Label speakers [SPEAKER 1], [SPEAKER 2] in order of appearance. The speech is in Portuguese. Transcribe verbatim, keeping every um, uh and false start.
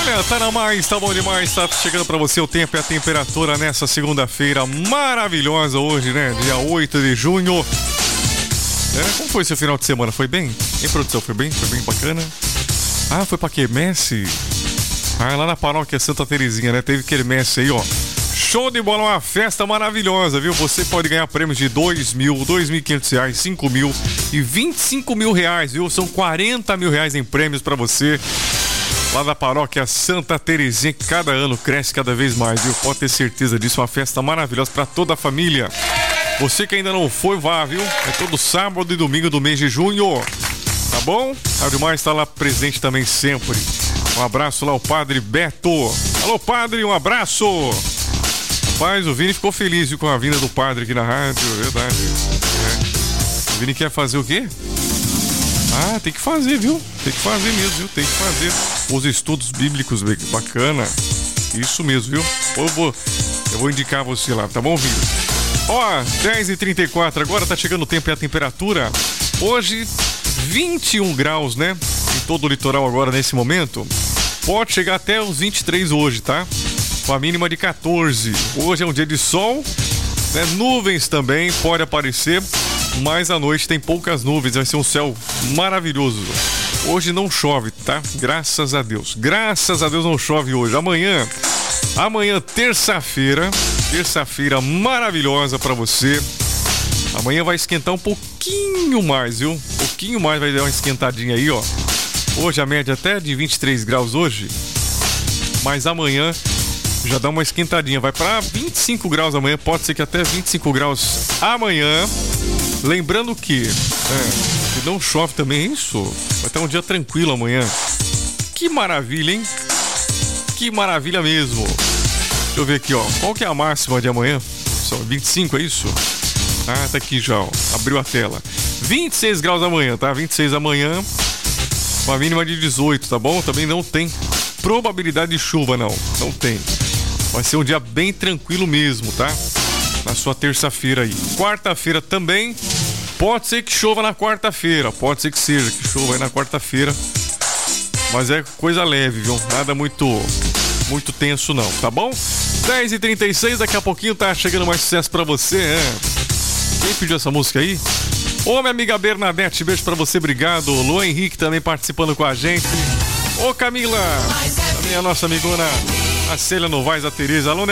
[SPEAKER 1] Olha, tá na mais, tá bom demais, tá chegando pra você o tempo e a temperatura nessa segunda-feira maravilhosa hoje, né? Dia oito de junho. É, como foi seu final de semana? Foi bem? Em produção, foi bem? Foi bem bacana? Ah, foi pra quermesse? Ah, lá na paróquia Santa Terezinha, né? Teve quermesse aí, ó. Show de bola, uma festa maravilhosa, viu? Você pode ganhar prêmios de dois mil, dois mil e quinhentos reais, cinco mil e vinte e cinco mil reais, viu? São quarenta mil reais em prêmios pra você. Lá da paróquia Santa Terezinha, que cada ano cresce cada vez mais, viu? Pode ter certeza disso, uma festa maravilhosa pra toda a família. Você que ainda não foi, vá, viu? É todo sábado e domingo do mês de junho. Tá bom? Ademais está lá presente também sempre. Um abraço lá ao Padre Beto. Alô, Padre, um abraço. Rapaz, o Vini ficou feliz, viu, com a vinda do Padre aqui na rádio, verdade. É. O Vini quer fazer o quê? Ah, tem que fazer, viu? Tem que fazer mesmo, viu? Tem que fazer os estudos bíblicos, bacana. Isso mesmo, viu? Eu vou, eu vou indicar você lá, tá bom, Vini? Ó, dez e trinta e quatro, agora tá chegando o tempo e a temperatura. Hoje, vinte e um graus, né? Em todo o litoral agora, nesse momento. Pode chegar até os vinte e três hoje, tá? Com a mínima de quatorze. Hoje é um dia de sol, né? Nuvens também, pode aparecer, mas à noite tem poucas nuvens, vai ser um céu maravilhoso. Hoje não chove, tá? Graças a Deus. Graças a Deus não chove hoje. Amanhã, amanhã, terça-feira, terça-feira maravilhosa pra você. Amanhã vai esquentar um pouquinho mais, viu? Um pouquinho mais, vai dar uma esquentadinha aí, ó. Hoje a média até de vinte e três graus hoje, mas amanhã já dá uma esquentadinha, vai pra vinte e cinco graus amanhã, pode ser que até vinte e cinco graus amanhã. Lembrando que, é, que não chove também, é isso? Vai ter um dia tranquilo amanhã. Que maravilha, hein? Que maravilha mesmo. Deixa eu ver aqui, ó. Qual que é a máxima de amanhã? Só vinte e cinco, é isso? Ah, tá aqui já, ó. Abriu a tela. vinte e seis graus amanhã, tá? vinte e seis amanhã. Com a mínima de dezoito, tá bom? Também não tem probabilidade de chuva, não. Não tem. Vai ser um dia bem tranquilo mesmo, tá? Na sua terça-feira aí. Quarta-feira também. Pode ser que chova na quarta-feira. Pode ser que seja que chova aí na quarta-feira. Mas é coisa leve, viu? Nada muito, muito tenso, não, tá bom? dez e trinta e seis, daqui a pouquinho tá chegando mais sucesso pra você, é. Quem pediu essa música aí? Ô, minha amiga Bernadette, beijo pra você, obrigado. Luan Henrique também participando com a gente. Ô, Camila, também a nossa amigona, a Célia Novaes, a Tereza. Alô,